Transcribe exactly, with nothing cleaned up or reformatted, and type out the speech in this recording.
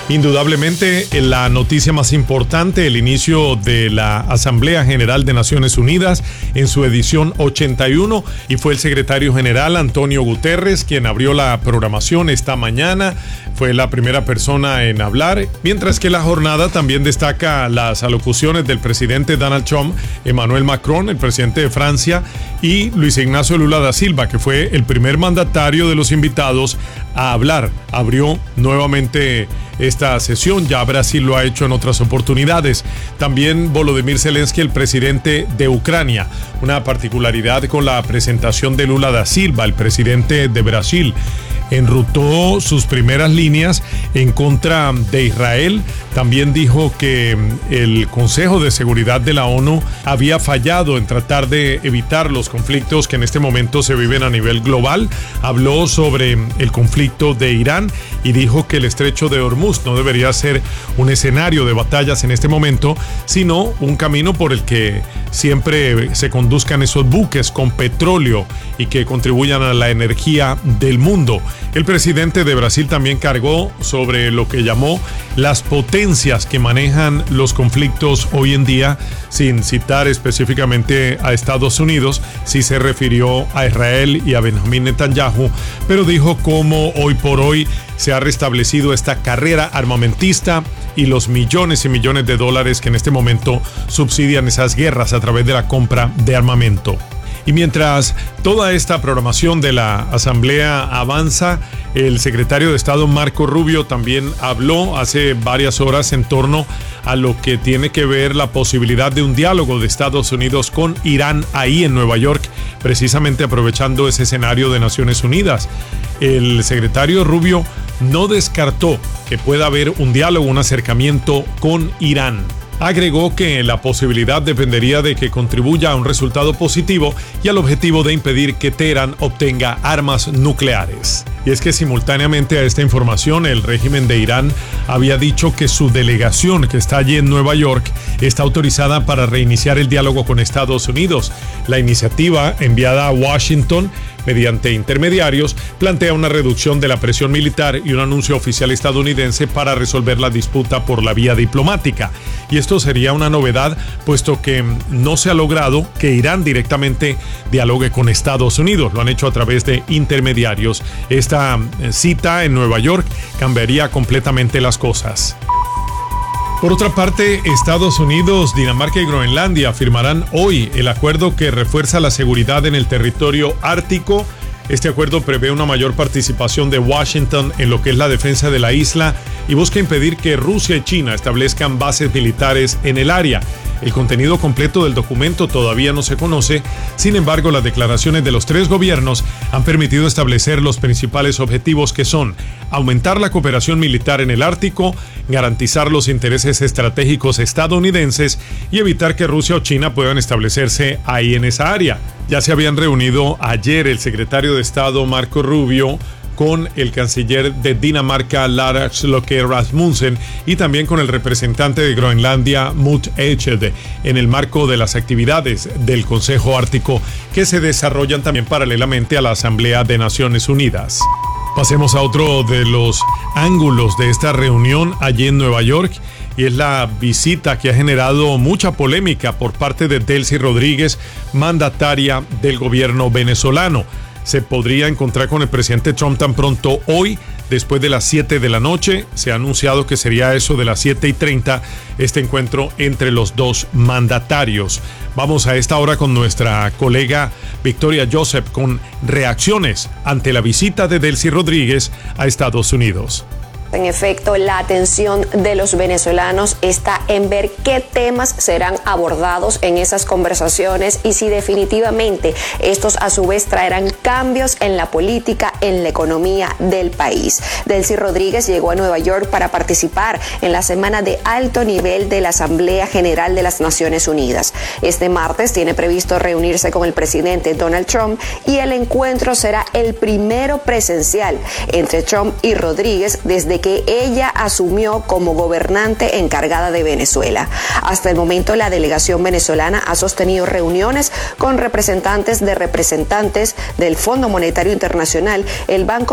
Indudablemente, la noticia más importante, el inicio de la Asamblea General de Naciones Unidas en su edición ochenta y uno, y fue el secretario general Antonio Guterres quien abrió la programación esta mañana. Fue la primera persona en hablar, mientras que la jornada también destaca las alocuciones del presidente Donald Trump, Emmanuel Macron, el presidente de Francia, y Luis Ignacio Lula da Silva, que fue el primer mandatario de los invitados a hablar. Abrió nuevamente esta sesión, ya Brasil lo ha hecho en otras oportunidades. También Volodymyr Zelensky, el presidente de Ucrania. Una particularidad con la presentación de Lula da Silva, el presidente de Brasil. Enrutó sus primeras líneas en contra de Israel. También dijo que el Consejo de Seguridad de la ONU había fallado en tratar de evitar los conflictos que en este momento se viven a nivel global. Habló sobre el conflicto de Irán y dijo que el estrecho de Hormuz no debería ser un escenario de batallas en este momento, sino un camino por el que siempre se conduzcan esos buques con petróleo y que contribuyan a la energía del mundo. El presidente de Brasil también cargó sobre lo que llamó las potencias que manejan los conflictos hoy en día, sin citar específicamente a Estados Unidos. Sí se refirió a Israel y a Benjamín Netanyahu, pero dijo cómo hoy por hoy se ha restablecido esta carrera armamentista y los millones y millones de dólares que en este momento subsidian esas guerras a través de la compra de armamento. Y mientras toda esta programación de la Asamblea avanza, el secretario de Estado Marco Rubio también habló hace varias horas en torno a lo que tiene que ver la posibilidad de un diálogo de Estados Unidos con Irán ahí en Nueva York, precisamente aprovechando ese escenario de Naciones Unidas. El secretario Rubio no descartó que pueda haber un diálogo, un acercamiento con Irán. Agregó que la posibilidad dependería de que contribuya a un resultado positivo y al objetivo de impedir que Teherán obtenga armas nucleares. Y es que simultáneamente a esta información, el régimen de Irán había dicho que su delegación, que está allí en Nueva York, está autorizada para reiniciar el diálogo con Estados Unidos. La iniciativa, enviada a Washington mediante intermediarios, plantea una reducción de la presión militar y un anuncio oficial estadounidense para resolver la disputa por la vía diplomática. Y esto sería una novedad, puesto que no se ha logrado que Irán directamente dialogue con Estados Unidos. Lo han hecho a través de intermediarios. Esta cita en Nueva York cambiaría completamente las cosas. Por otra parte, Estados Unidos, Dinamarca y Groenlandia firmarán hoy el acuerdo que refuerza la seguridad en el territorio ártico. Este acuerdo prevé una mayor participación de Washington en lo que es la defensa de la isla y busca impedir que Rusia y China establezcan bases militares en el área. El contenido completo del documento todavía no se conoce, sin embargo, las declaraciones de los tres gobiernos han permitido establecer los principales objetivos, que son aumentar la cooperación militar en el Ártico, garantizar los intereses estratégicos estadounidenses y evitar que Rusia o China puedan establecerse ahí en esa área. Ya se habían reunido ayer el secretario de Estado Marco Rubio con el canciller de Dinamarca, Lars Løkke Rasmussen, y también con el representante de Groenlandia, Mut Echede, en el marco de las actividades del Consejo Ártico que se desarrollan también paralelamente a la Asamblea de Naciones Unidas. Pasemos a otro de los ángulos de esta reunión allí en Nueva York, y es la visita que ha generado mucha polémica por parte de Delcy Rodríguez, mandataria del gobierno venezolano. Se podría encontrar con el presidente Trump tan pronto hoy, después de las siete de la noche. Se ha anunciado que sería eso de las siete y treinta este encuentro entre los dos mandatarios. Vamos a esta hora con nuestra colega Victoria Joseph con reacciones ante la visita de Delcy Rodríguez a Estados Unidos. En efecto, la atención de los venezolanos está en ver qué temas serán abordados en esas conversaciones y si definitivamente estos a su vez traerán cambios en la política, en la economía del país. Delcy Rodríguez llegó a Nueva York para participar en la semana de alto nivel de la Asamblea General de las Naciones Unidas. Este martes tiene previsto reunirse con el presidente Donald Trump y el encuentro será el primero presencial entre Trump y Rodríguez desde que ella asumió como gobernante encargada de Venezuela. Hasta el momento, la delegación venezolana ha sostenido reuniones con representantes de representantes del Fondo Monetario Internacional, el Banco